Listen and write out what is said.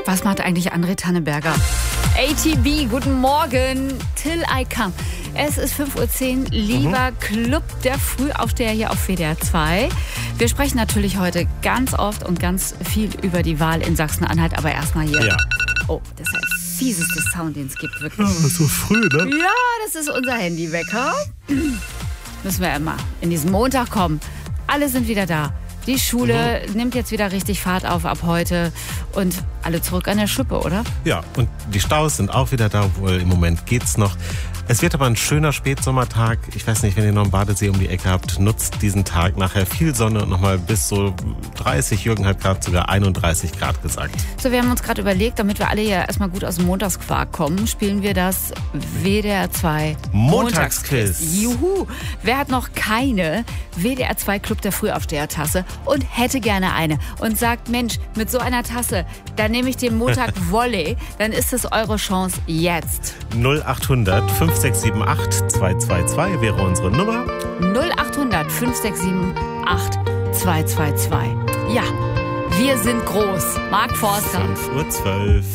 Was macht eigentlich André Tanneberger? ATB, guten Morgen. Till I Come. Es ist 5:10 Uhr. Lieber Club der Frühaufsteher hier auf WDR 2. Wir sprechen natürlich heute ganz oft und ganz viel über die Wahl in Sachsen-Anhalt. Aber erstmal hier. Ja. Oh, das ist der fieseste Sound, den es gibt, wirklich. Ja, so früh, ne? Ja, das ist unser Handywecker. Müssen wir immer in diesen Montag kommen. Alle sind wieder da. Die Schule nimmt jetzt wieder richtig Fahrt auf ab heute. Und alle zurück an der Schippe, oder? Ja, und die Staus sind auch wieder da, obwohl im Moment geht's noch. Es wird aber ein schöner Spätsommertag. Ich weiß nicht, wenn ihr noch einen Badesee um die Ecke habt, nutzt diesen Tag. Nachher viel Sonne und nochmal bis so 30. Jürgen hat gerade sogar 31 Grad gesagt. So, wir haben uns gerade überlegt, damit wir alle ja erstmal gut aus dem Montagsquark kommen, spielen wir das WDR 2 Montagsquiz. Juhu! Wer hat noch keine WDR 2 Club der Frühaufsteher-Tasse und hätte gerne eine und sagt, Mensch, mit so einer Tasse, dann nehme ich den Montag Volley, dann ist es eure Chance jetzt. 0800 5678 222 wäre unsere Nummer. 0800 5678 222. Ja, wir sind groß. Mark Forster. 5:12 Uhr.